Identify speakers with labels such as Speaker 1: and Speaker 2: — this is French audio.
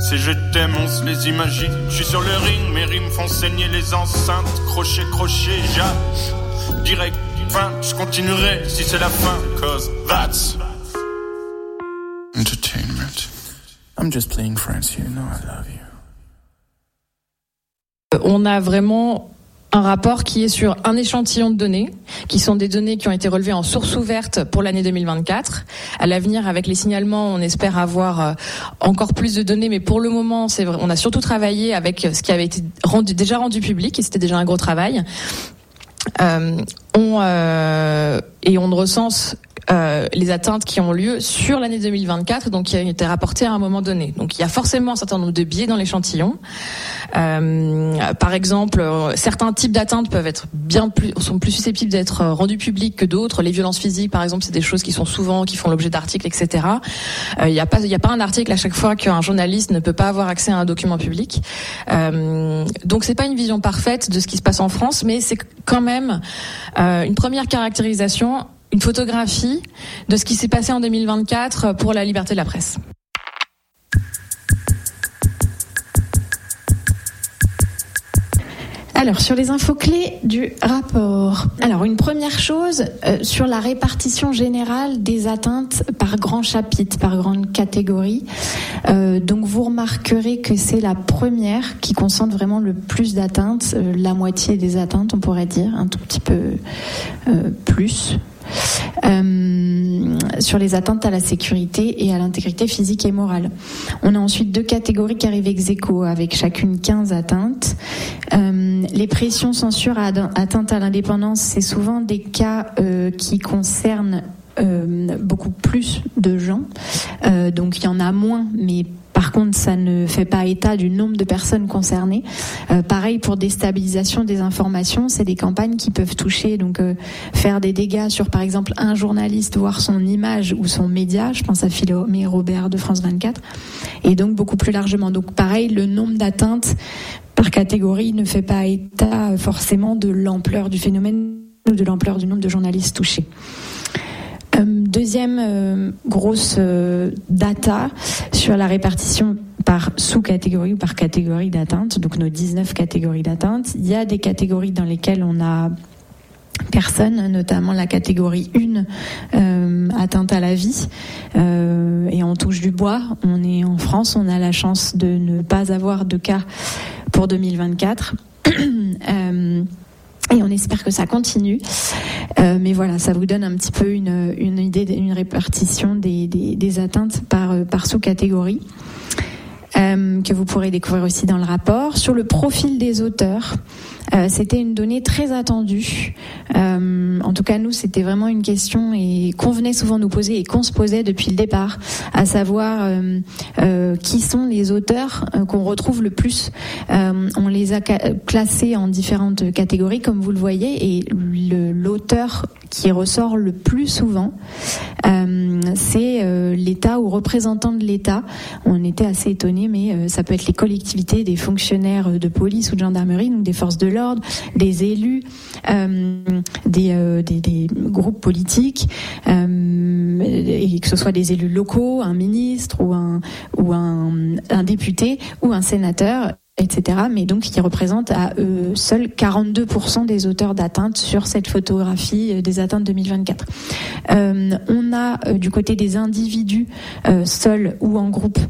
Speaker 1: Si je t'aime, on se les imagine. Je suis sur le ring, mes rimes font saigner les enceintes. Crochet, crochet, direct, fin. Je continuerai si c'est la fin, cause that's entertainment. I'm just playing friends, you know I love you.
Speaker 2: On a vraiment un rapport qui est sur un échantillon de données, qui sont des données qui ont été relevées en source ouverte pour l'année 2024. À l'avenir, avec les signalements, on espère avoir encore plus de données, mais pour le moment, c'est vrai, on a surtout travaillé avec ce qui avait été déjà rendu public, et c'était déjà un gros travail. On recense les atteintes qui ont lieu sur l'année 2024, donc qui ont été rapportées à un moment donné. Donc il y a forcément un certain nombre de biais dans l'échantillon. Par exemple, certains types d'atteintes sont plus susceptibles d'être rendus publics que d'autres. Les violences physiques, par exemple, c'est des choses qui font l'objet d'articles, etc. Il y a pas un article à chaque fois qu'un journaliste ne peut pas avoir accès à un document public. Donc c'est pas une vision parfaite de ce qui se passe en France, mais c'est quand même une première caractérisation, une photographie de ce qui s'est passé en 2024 pour la liberté de la presse.
Speaker 3: Alors, sur les infos clés du rapport. Alors, une première chose, sur la répartition générale des atteintes par grand chapitre, par grande catégorie. Donc, vous remarquerez que c'est la première qui concentre vraiment le plus d'atteintes, la moitié des atteintes, on pourrait dire, un tout petit peu plus. Sur les atteintes à la sécurité et à l'intégrité physique et morale. On a ensuite 2 catégories qui arrivent ex aequo avec chacune 15 atteintes. Les pressions, censure, atteinte à l'indépendance, c'est souvent des cas qui concernent beaucoup plus de gens. Donc il y en a moins, mais par contre, ça ne fait pas état du nombre de personnes concernées. Pareil pour déstabilisation des informations, c'est des campagnes qui peuvent toucher, donc faire des dégâts sur, par exemple, un journaliste, voire son image ou son média. Je pense à Philomé Robert de France 24, et donc beaucoup plus largement. Donc pareil, le nombre d'atteintes par catégorie ne fait pas état forcément de l'ampleur du phénomène ou de l'ampleur du nombre de journalistes touchés. Deuxième grosse data sur la répartition par sous-catégorie ou par catégorie d'atteinte, donc nos 19 catégories d'atteinte. Il y a des catégories dans lesquelles on a personne, notamment la catégorie 1, atteinte à la vie, et on touche du bois. On est en France, on a la chance de ne pas avoir de cas pour 2024. Et on espère que ça continue. Mais voilà, ça vous donne un petit peu une idée d'une répartition des atteintes par sous-catégorie, que vous pourrez découvrir aussi dans le rapport. Sur le profil des auteurs, c'était une donnée très attendue. En tout cas, nous, c'était vraiment une question qu'on venait souvent nous poser et qu'on se posait depuis le départ, à savoir qui sont les auteurs qu'on retrouve le plus. On les a classés en différentes catégories, comme vous le voyez, et l'auteur qui ressort le plus souvent, c'est l'État ou représentant de l'État. On était assez étonnés, mais ça peut être les collectivités, des fonctionnaires de police ou de gendarmerie, donc des forces de l'ordre, des élus, des groupes politiques, et que ce soit des élus locaux, un ministre ou un député ou un sénateur, etc. Mais donc qui représente à eux seuls 42% des auteurs d'atteintes sur cette photographie des atteintes 2024. On a du côté des individus seuls ou en groupe